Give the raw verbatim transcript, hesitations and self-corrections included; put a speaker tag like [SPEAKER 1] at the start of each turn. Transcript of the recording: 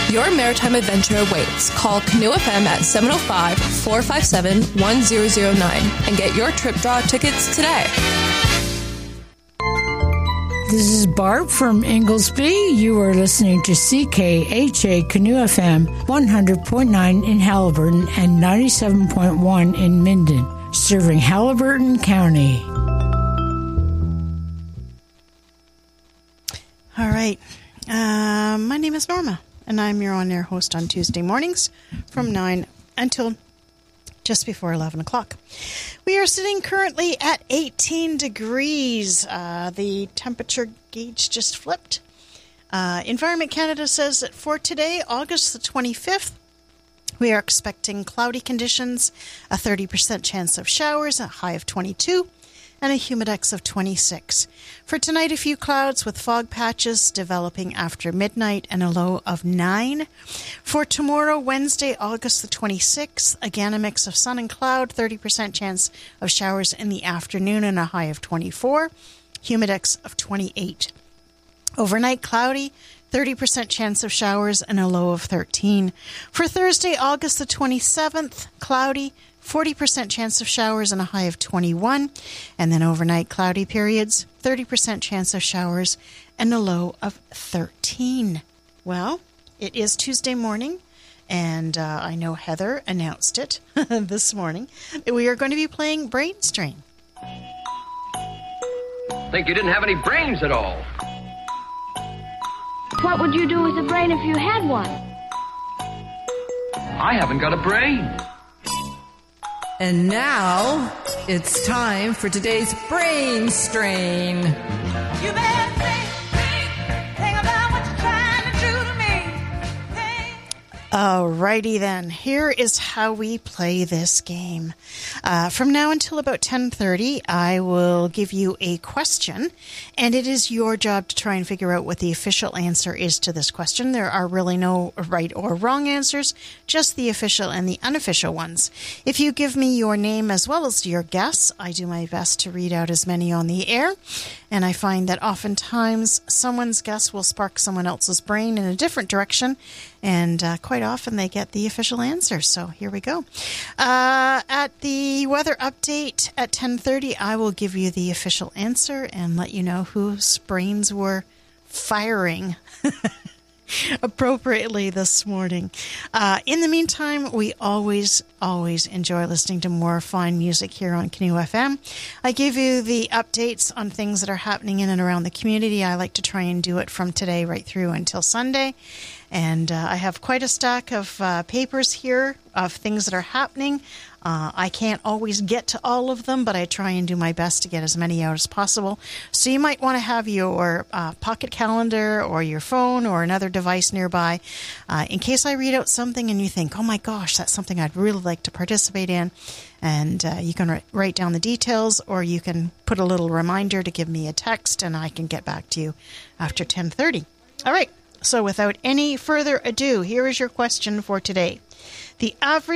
[SPEAKER 1] Your maritime adventure awaits. Call Canoe F M at seven oh five, four five seven, one zero zero nine and get your trip draw tickets today.
[SPEAKER 2] This is Barb from Inglesby. You are listening to C K H A Canoe F M one hundred point nine in Haliburton and ninety-seven point one in Minden, serving Haliburton County.
[SPEAKER 3] All right. Uh, my name is Norma, and I'm your on-air host on Tuesday mornings from nine until just before eleven o'clock. We are sitting currently at eighteen degrees. Uh, the temperature gauge just flipped. Uh, Environment Canada says that for today, August the twenty-fifth, we are expecting cloudy conditions, a thirty percent chance of showers, a high of twenty-two, and a humidex of twenty-six. For tonight, a few clouds with fog patches developing after midnight and a low of nine. For tomorrow, Wednesday, August the twenty-sixth, again a mix of sun and cloud, thirty percent chance of showers in the afternoon and a high of twenty-four, humidex of twenty-eight. Overnight, cloudy, thirty percent chance of showers and a low of thirteen. For Thursday, August the twenty-seventh, cloudy, forty percent chance of showers and a high of twenty-one. And then overnight cloudy periods, thirty percent chance of showers and a low of thirteen. Well, it is Tuesday morning, and uh, I know Heather announced it this morning. We are going to be playing Brain Strain.
[SPEAKER 4] Think you didn't have any brains at all.
[SPEAKER 5] What would you do with a brain if you had one?
[SPEAKER 4] I haven't got a brain.
[SPEAKER 6] And now, it's time for today's Brain Strain.
[SPEAKER 7] You better think, think, think about what you're trying to do to me. Think.
[SPEAKER 3] Alrighty then, here is how we play this game. Uh, from now until about ten thirty, I will give you a question, and it is your job to try and figure out what the official answer is to this question. There are really no right or wrong answers, just the official and the unofficial ones. If you give me your name as well as your guess, I do my best to read out as many on the air, and I find that oftentimes someone's guess will spark someone else's brain in a different direction, and uh, quite often they get the official answer. So here we go. Uh, at the weather update at ten thirty, I will give you the official answer and let you know whose brains were firing appropriately this morning. Uh, in the meantime, we always, always enjoy listening to more fine music here on Canoe F M. I give you the updates on things that are happening in and around the community. I like to try and do it from today right through until Sunday. And uh, I have quite a stack of uh, papers here of things that are happening. Uh, I can't always get to all of them, but I try and do my best to get as many out as possible. So you might want to have your uh, pocket calendar or your phone or another device nearby uh, in case I read out something and you think, oh my gosh, that's something I'd really like to participate in. And uh, you can write down the details, or you can put a little reminder to give me a text, and I can get back to you after ten thirty. All right. So without any further ado, here is your question for today. The average